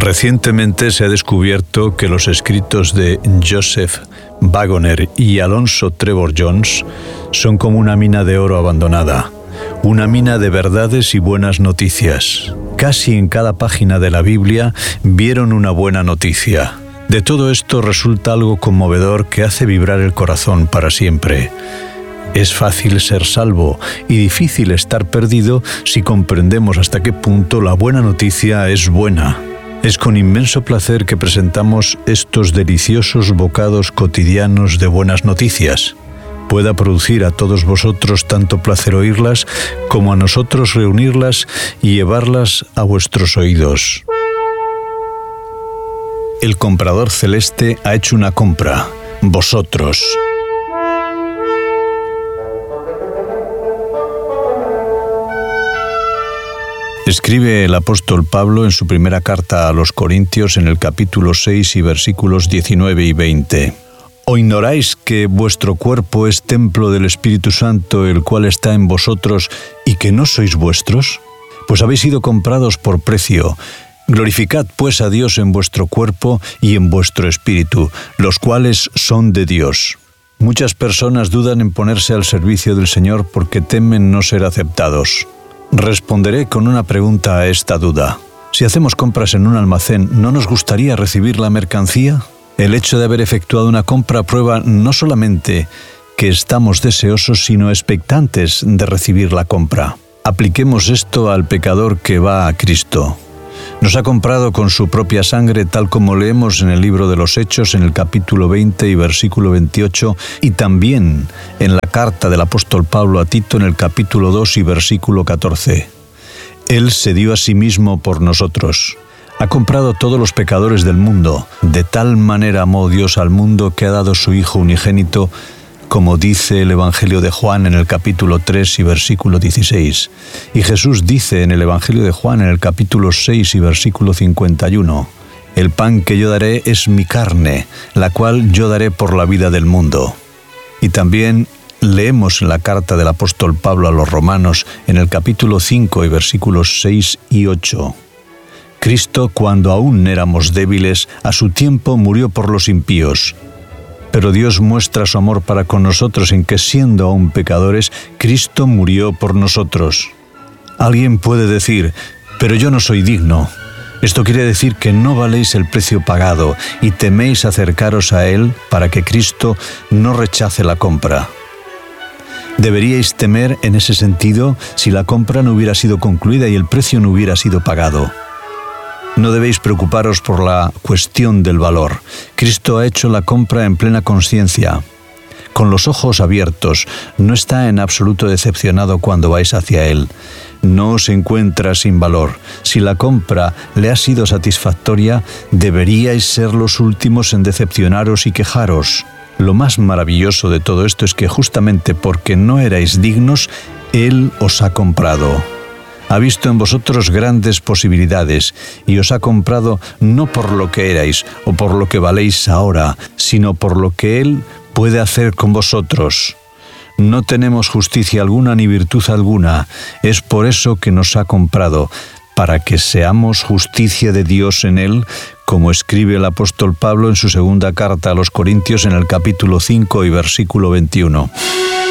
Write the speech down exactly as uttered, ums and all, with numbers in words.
Recientemente se ha descubierto que los escritos de Joseph Wagoner y Alonzo Trevor Jones son como una mina de oro abandonada, una mina de verdades y buenas noticias. Casi en cada página de la Biblia vieron una buena noticia. De todo esto resulta algo conmovedor que hace vibrar el corazón para siempre. Es fácil ser salvo y difícil estar perdido si comprendemos hasta qué punto la buena noticia es buena. Es con inmenso placer que presentamos estos deliciosos bocados cotidianos de buenas noticias. Pueda producir a todos vosotros tanto placer oírlas como a nosotros reunirlas y llevarlas a vuestros oídos. El comprador celeste ha hecho una compra, vosotros. Escribe el apóstol Pablo en su primera carta a los Corintios en el capítulo seis y versículos diecinueve y veinte. ¿O ignoráis que vuestro cuerpo es templo del Espíritu Santo, el cual está en vosotros, y que no sois vuestros? Pues habéis sido comprados por precio. Glorificad pues a Dios en vuestro cuerpo y en vuestro espíritu, los cuales son de Dios. Muchas personas dudan en ponerse al servicio del Señor porque temen no ser aceptados. Responderé con una pregunta a esta duda. Si hacemos compras en un almacén, ¿no nos gustaría recibir la mercancía? El hecho de haber efectuado una compra prueba no solamente que estamos deseosos, sino expectantes de recibir la compra. Apliquemos esto al pecador que va a Cristo. Nos ha comprado con su propia sangre, tal como leemos en el libro de los Hechos, en el capítulo veinte y versículo veintiocho, y también en la carta del apóstol Pablo a Tito, en el capítulo dos y versículo catorce. Él se dio a sí mismo por nosotros. Ha comprado todos los pecadores del mundo. De tal manera amó Dios al mundo que ha dado su Hijo unigénito, como dice el Evangelio de Juan en el capítulo tres y versículo dieciséis. Y Jesús dice en el Evangelio de Juan en el capítulo seis y versículo cincuenta y uno, «El pan que yo daré es mi carne, la cual yo daré por la vida del mundo». Y también leemos en la carta del apóstol Pablo a los Romanos en el capítulo cinco y versículos seis y ocho. «Cristo, cuando aún éramos débiles, a su tiempo murió por los impíos. Pero Dios muestra su amor para con nosotros en que, siendo aún pecadores, Cristo murió por nosotros». Alguien puede decir, «Pero yo no soy digno». Esto quiere decir que no valéis el precio pagado y teméis acercaros a Él para que Cristo no rechace la compra. Deberíais temer en ese sentido si la compra no hubiera sido concluida y el precio no hubiera sido pagado. No debéis preocuparos por la cuestión del valor. Cristo ha hecho la compra en plena conciencia. Con los ojos abiertos, no está en absoluto decepcionado cuando vais hacia Él. No os encuentra sin valor. Si la compra le ha sido satisfactoria, deberíais ser los últimos en decepcionaros y quejaros. Lo más maravilloso de todo esto es que justamente porque no erais dignos, Él os ha comprado. Ha visto en vosotros grandes posibilidades y os ha comprado no por lo que erais o por lo que valéis ahora, sino por lo que Él puede hacer con vosotros. No tenemos justicia alguna ni virtud alguna, es por eso que nos ha comprado, para que seamos justicia de Dios en Él, como escribe el apóstol Pablo en su segunda carta a los Corintios en el capítulo cinco y versículo veintiuno.